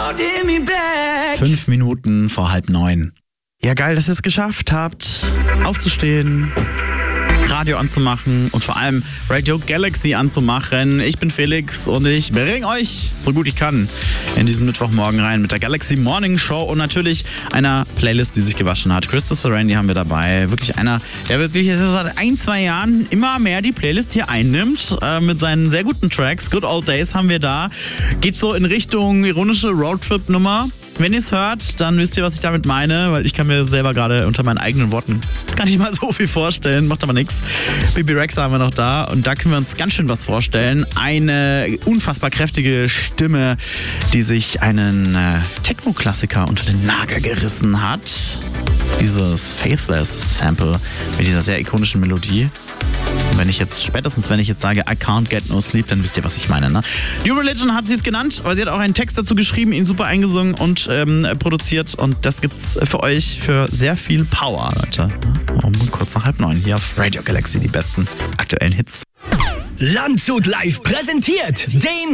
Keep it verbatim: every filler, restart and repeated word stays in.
Fünf Minuten vor halb neun. Ja, geil, dass ihr es geschafft habt, aufzustehen, Radio anzumachen und vor allem Radio Galaxy anzumachen. Ich bin Felix und ich bringe euch, so gut ich kann, in diesen Mittwochmorgen rein mit der Galaxy Morning Show und natürlich einer Playlist, die sich gewaschen hat. Crystal Serenity haben wir dabei. Wirklich einer, der wirklich seit ein, zwei Jahren immer mehr die Playlist hier einnimmt. Äh, mit seinen sehr guten Tracks. Good Old Days haben wir da. Geht so in Richtung ironische Roadtrip-Nummer. Wenn ihr es hört, dann wisst ihr, was ich damit meine, weil ich kann mir selber gerade unter meinen eigenen Worten gar nicht mal so viel vorstellen, macht aber nichts. Bibi Rexha haben wir noch da und da können wir uns ganz schön was vorstellen. Eine unfassbar kräftige Stimme, die sich einen äh, Techno-Klassiker unter den Nagel gerissen hat. Dieses Faithless-Sample mit dieser sehr ikonischen Melodie. Und wenn ich jetzt, spätestens wenn ich jetzt sage, I can't get no sleep, dann wisst ihr, was ich meine, ne? New Religion hat sie es genannt, weil sie hat auch einen Text dazu geschrieben, ihn super eingesungen und ähm, produziert. Und das gibt's für euch für sehr viel Power, Leute. Um kurz nach halb neun hier auf Radio Galaxy, die besten aktuellen Hits. Landshut Live präsentiert den